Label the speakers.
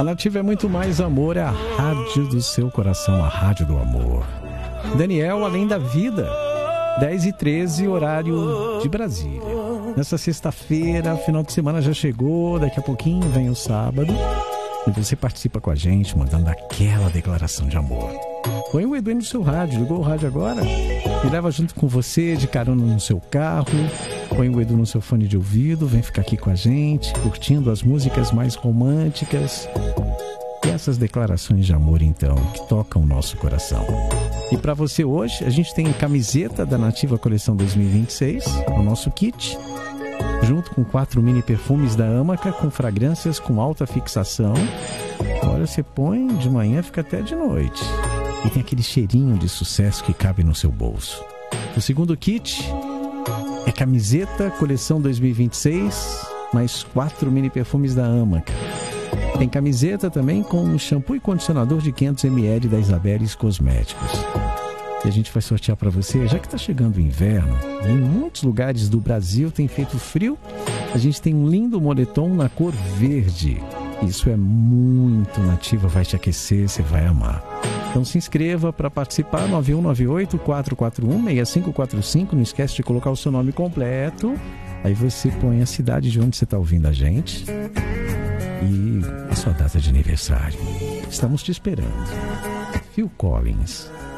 Speaker 1: A Nativa é muito mais amor, é a rádio do seu coração, a rádio do amor. Daniel, Além da Vida, 10h13, horário de Brasília. Nessa sexta-feira, final de semana já chegou, daqui a pouquinho vem o sábado. E você participa com a gente, mandando aquela declaração de amor. Põe o Edu no seu rádio, ligou o rádio agora? Me leva junto com você, de carona no seu carro. Põe o Edu no seu fone de ouvido, vem ficar aqui com a gente, curtindo as músicas mais românticas. E essas declarações de amor, então, que tocam o nosso coração. E para você hoje, a gente tem camiseta da Nativa Coleção 2026, o nosso kit, junto com 4 mini perfumes da Amaca, com fragrâncias com alta fixação. Olha, você põe de manhã, fica até de noite. E tem aquele cheirinho de sucesso que cabe no seu bolso. O segundo kit é camiseta Coleção 2026, mais 4 mini perfumes da Amaca. Tem camiseta também com shampoo e condicionador de 500 ml da Isabeles Cosméticos. E a gente vai sortear para você, já que está chegando o inverno, em muitos lugares do Brasil tem feito frio, a gente tem um lindo moletom na cor verde. Isso é muito Nativa, vai te aquecer, você vai amar. Então se inscreva para participar, 9198-441-6545, não esquece de colocar o seu nome completo, aí você põe a cidade de onde você está ouvindo a gente e a sua data de aniversário. Estamos te esperando. Phil Collins,